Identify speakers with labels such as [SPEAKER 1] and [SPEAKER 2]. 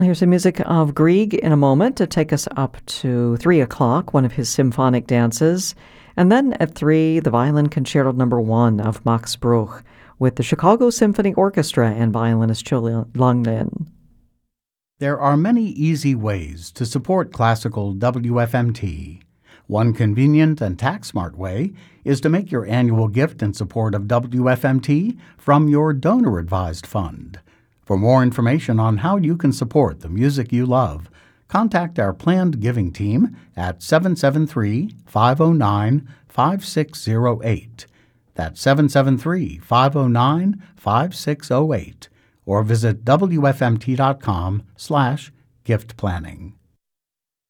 [SPEAKER 1] Here's some music of Grieg in a moment to take us up to 3 o'clock, one of his symphonic dances. And then at 3, the Violin Concerto No. 1 of Max Bruch with the Chicago Symphony Orchestra and violinist Julia Lunglin.
[SPEAKER 2] There are many easy ways to support classical WFMT. One convenient and tax-smart way is to make your annual gift in support of WFMT from your donor-advised fund. For more information on how you can support the music you love, contact our planned giving team at 773-509-5608. That's 773-509-5608. Or visit wfmt.com/gift planning.